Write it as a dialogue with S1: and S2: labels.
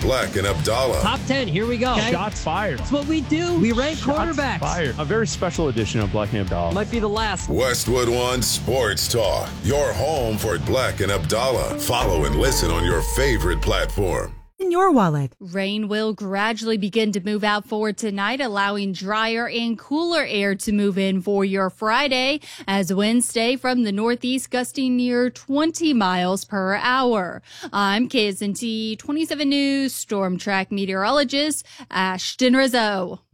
S1: Black and Abdallah.
S2: Top 10, here we go.
S3: Okay. Shots fired.
S2: That's what we do. We rank quarterbacks.
S3: Fired. A very special edition of Black and Abdallah.
S2: Might be the last.
S1: Westwood One Sports Talk, your home for Black and Abdallah. Follow and listen on your favorite platform.
S4: In your wallet.
S5: Rain will gradually begin to move out for tonight, allowing drier and cooler air to move in for your Friday, as winds stay from the northeast gusting near 20 miles per hour. I'm KSNT 27 News Storm Track meteorologist Ashton Rizzo.